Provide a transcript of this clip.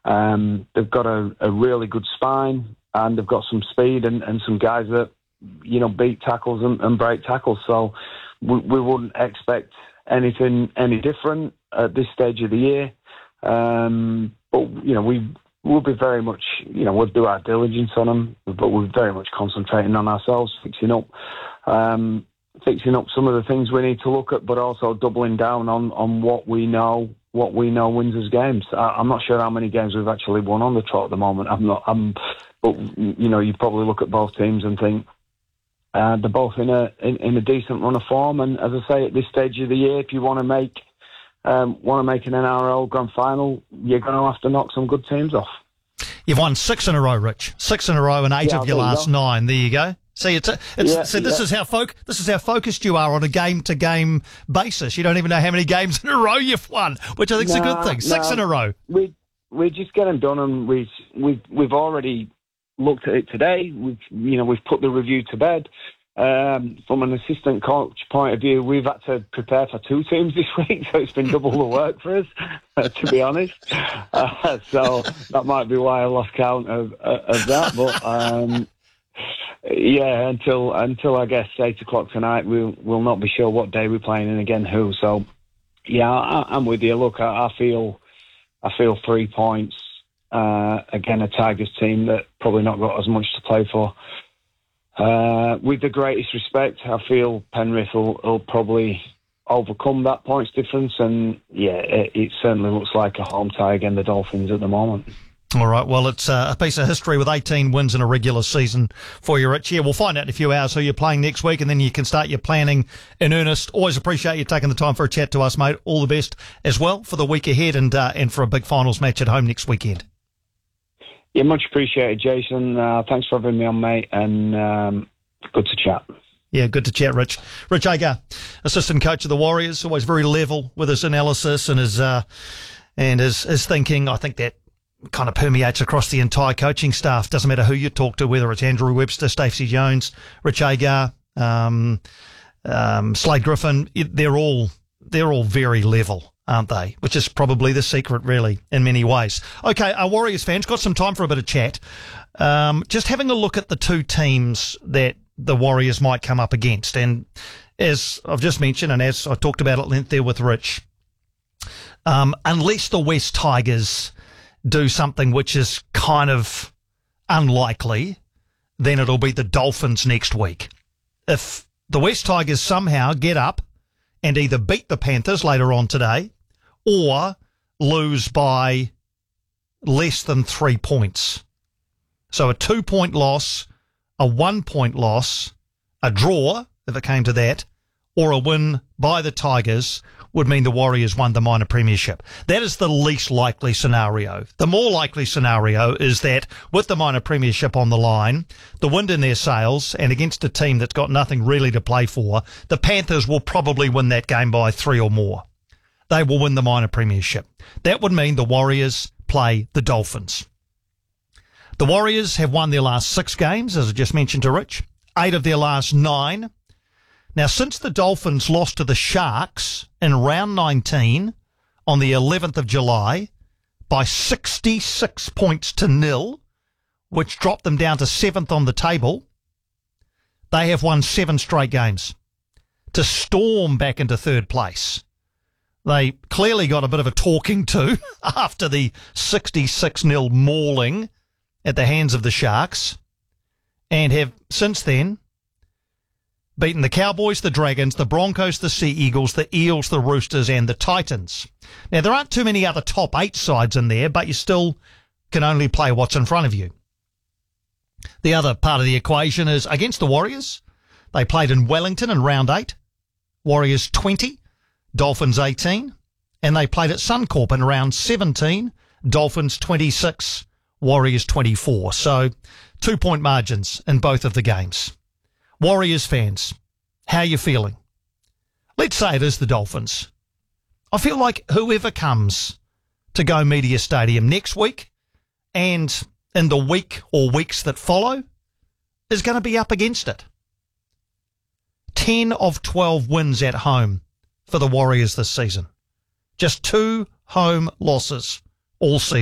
They've got a really good spine, and they've got some speed and some guys that, beat tackles and break tackles. So we wouldn't expect anything any different at this stage of the year. But, we'll be very much, we'll do our diligence on them, but we're very much concentrating on ourselves, fixing up some of the things we need to look at, but also doubling down on what we know wins us games. I'm not sure how many games we've actually won on the trot at the moment. But you probably look at both teams and think they're both in a decent run of form. And as I say, at this stage of the year, if you want to make an NRL grand final, you're going to have to knock some good teams off. You've won 6 in a row, Rich. 6 in a row and 8 of your last 9. There you go. See, this is how focused you are on a game-to-game basis. You don't even know how many games in a row you've won, which I think is a good thing. 6 in a row. We just get them done, and we've already looked at it today. We've put the review to bed. From an assistant coach point of view, we've had to prepare for 2 teams this week, so it's been double the work for us, to be honest. So that might be why I lost count of that. But until I guess 8 o'clock tonight, we'll not be sure what day we're playing and again who. So I'm with you. Look, I feel 3 points again, a Tigers team that probably not got as much to play for. With the greatest respect, I feel Penrith will probably overcome that points difference, and it certainly looks like a home tie against the Dolphins at the moment. All right, well, it's a piece of history with 18 wins in a regular season for you, Rich. Yeah, we'll find out in a few hours who you're playing next week, and then you can start your planning in earnest. Always appreciate you taking the time for a chat to us, mate. All the best as well for the week ahead and for a big finals match at home next weekend. Yeah, much appreciated, Jason. Thanks for having me on, mate, and good to chat. Yeah, good to chat, Rich. Rich Agar, assistant coach of the Warriors, always very level with his analysis and his thinking. I think that kind of permeates across the entire coaching staff. Doesn't matter who you talk to, whether it's Andrew Webster, Stacey Jones, Rich Agar, Slade Griffin. They're all very level, aren't they? Which is probably the secret, really, in many ways. Okay, our Warriors fans, got some time for a bit of chat. Just having a look at the 2 teams that the Warriors might come up against. And as I've just mentioned, and as I talked about at length there with Rich, unless the West Tigers do something which is kind of unlikely, then it'll be the Dolphins next week. If the West Tigers somehow get up and either beat the Panthers later on today or lose by less than 3 points. So a 2-point loss, a 1-point loss, a draw, if it came to that, or a win by the Tigers would mean the Warriors won the minor premiership. That is the least likely scenario. The more likely scenario is that with the minor premiership on the line, the wind in their sails, and against a team that's got nothing really to play for, the Panthers will probably win that game by 3 or more. They will win the minor premiership. That would mean the Warriors play the Dolphins. The Warriors have won their last 6 games, as I just mentioned to Rich, 8 of their last 9. Now, since the Dolphins lost to the Sharks in round 19 on the 11th of July by 66 points to 0, which dropped them down to 7th on the table, they have won 7 straight games to storm back into 3rd place. They clearly got a bit of a talking to after the 66-0 mauling at the hands of the Sharks, and have since then beaten the Cowboys, the Dragons, the Broncos, the Sea Eagles, the Eels, the Roosters, and the Titans. Now, there aren't too many other top 8 sides in there, but you still can only play what's in front of you. The other part of the equation is against the Warriors. They played in Wellington in round 8. Warriors 20, Dolphins 18. And they played at Suncorp in round 17. Dolphins 26, Warriors 24. So 2-point margins in both of the games. Warriors fans, how are you feeling? Let's say it is the Dolphins. I feel like whoever comes to Go Media Stadium next week and in the week or weeks that follow is going to be up against it. 10 of 12 wins at home for the Warriors this season. Just 2 home losses all season.